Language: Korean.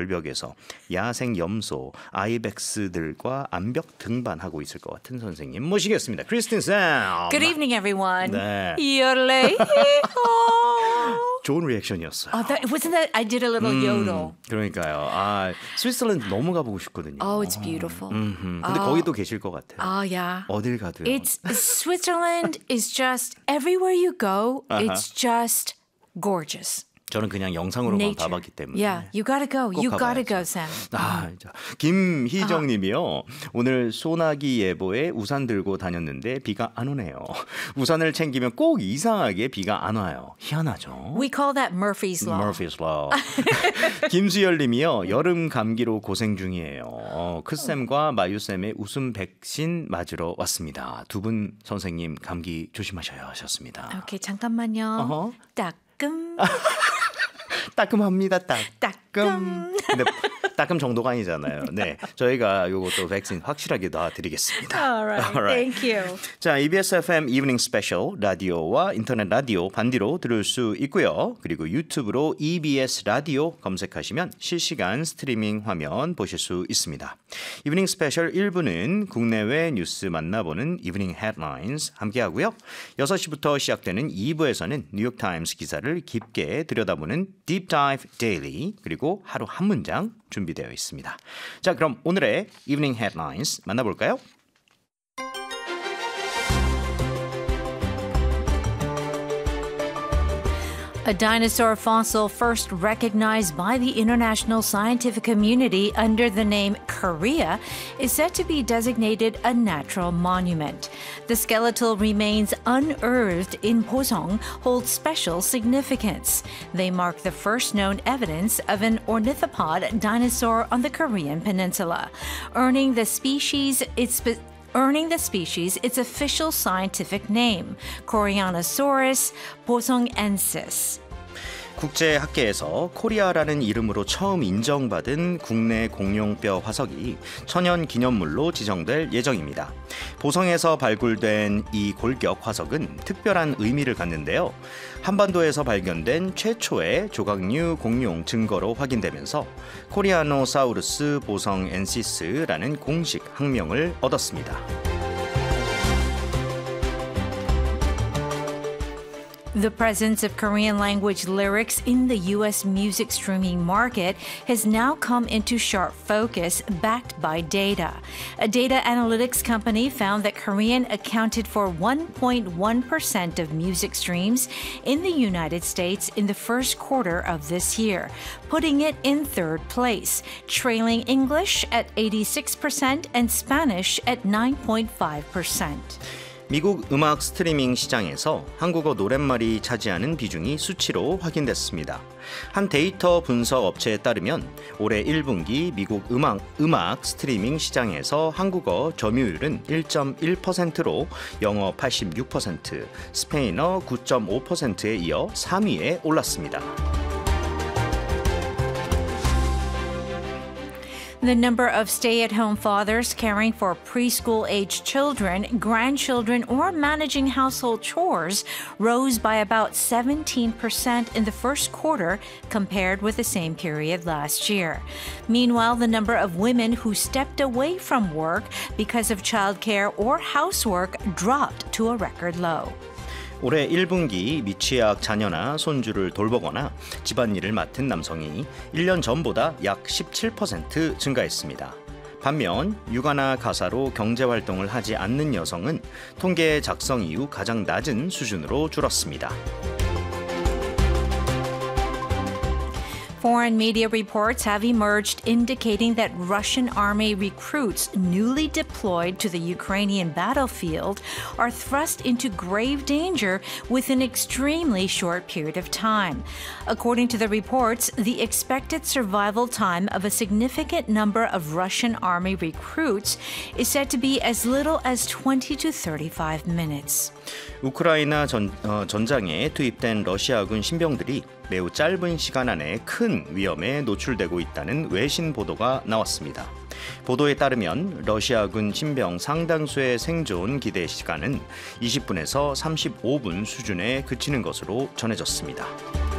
절벽에서 야생 염소, 아이벡스들과 암벽 등반하고 있을 것 같은 선생님 모시겠습니다. 크리스틴 쌤. Good evening, everyone. 네. Yodelay. 좋은 리액션이었어요. Wasn't that? I did a little yodel. 그러니까요. 스위스랜드 너무 가보고 싶거든요. Oh, it's beautiful. 근데 거기도 계실 것 같아요. Oh, yeah. 어딜 가도요. Switzerland is just everywhere you go. It's just gorgeous. 저는 그냥 영상으로만 Nature. 봐봤기 때문에. Yeah, you gotta go. You gotta 가봐야죠. go, Sam. 김희정님이요. 오늘 소나기 예보에 우산 들고 다녔는데 비가 안 오네요. 우산을 챙기면 꼭 이상하게 비가 안 와요. 희한하죠. We call that Murphy's Law. Murphy's Law. 김수열님이요. 여름 감기로 고생 중이에요. 크쌤과 마유쌤의 웃음 백신 맞으러 왔습니다. 두 분 선생님 감기 조심하셔야 하셨습니다. Okay, 잠깐만요. 따끔. 따끔합니다. 따끔. 따끔. 근데 따끔 정도가 아니잖아요. 네, 저희가 요것도 백신 확실하게 놔드리겠습니다. Alright, thank you. 자, EBS FM 이브닝 스페셜 라디오와 인터넷 라디오 반디로 들을 수 있고요. 그리고 유튜브로 EBS 라디오 검색하시면 실시간 스트리밍 화면 보실 수 있습니다. 이브닝 스페셜 1부는 국내외 뉴스 만나보는 이브닝 헤드라인스 함께하고요. 6시부터 시작되는 2부에서는 뉴욕타임스 기사를 깊게 들여다보는 Deep Dive Daily 그리고 하루 한 문장 준비되어 있습니다. 자, 그럼 오늘의 이브닝 헤드라인스 만나볼까요? A dinosaur fossil first recognized by the international scientific community under the name Korea is set to be designated a natural monument. The skeletal remains unearthed in Posong hold special significance. They mark the first known evidence of an ornithopod dinosaur on the Korean peninsula, earning the species its official scientific name, Koreanosaurus posongensis. 국제학계에서 코리아라는 이름으로 처음 인정받은 국내 공룡뼈 화석이 천연 기념물로 지정될 예정입니다. 보성에서 발굴된 이 골격 화석은 특별한 의미를 갖는데요. 한반도에서 발견된 최초의 조각류 공룡 증거로 확인되면서 코리아노사우루스 보성엔시스라는 공식 학명을 얻었습니다. The presence of Korean language lyrics in the U.S. music streaming market has now come into sharp focus, backed by data. A data analytics company found that Korean accounted for 1.1% of music streams in the United States in the first quarter of this year, putting it in third place, trailing English at 86% and Spanish at 9.5%. 미국 음악 스트리밍 시장에서 한국어 노랫말이 차지하는 비중이 수치로 확인됐습니다. 한 데이터 분석 업체에 따르면 올해 1분기 미국 음악 스트리밍 시장에서 한국어 점유율은 1.1%로 영어 86%, 스페인어 9.5%에 이어 3위에 올랐습니다. The number of stay-at-home fathers caring for preschool-age children, grandchildren, or managing household chores rose by about 17% in the first quarter compared with the same period last year. Meanwhile, the number of women who stepped away from work because of childcare or housework dropped to a record low. 올해 1분기 미취학 자녀나 손주를 돌보거나 집안일을 맡은 남성이 1년 전보다 약 17% 증가했습니다. 반면 육아나 가사로 경제활동을 하지 않는 여성은 통계 작성 이후 가장 낮은 수준으로 줄었습니다. Foreign media reports have emerged indicating that Russian army recruits newly deployed to the Ukrainian battlefield are thrust into grave danger within an extremely short period of time. According to the reports, the expected survival time of a significant number of Russian army recruits is said to be as little as 20 to 35 minutes. 우크라이나 전장에 투입된 러시아군 신병들이 매우 짧은 시간 안에 큰 위험에 노출되고 있다는 외신 보도가 나왔습니다. 보도에 따르면 러시아군 신병 상당수의 생존 기대 시간은 20분에서 35분 수준에 그치는 것으로 전해졌습니다.